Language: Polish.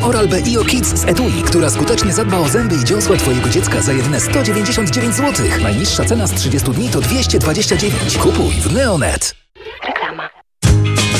Oral-B IO Kids z etui, która skutecznie zadba o zęby i dziąsła twojego dziecka za jedyne 199 zł. Najniższa cena z 30 dni to 229. Kupuj w Neonet.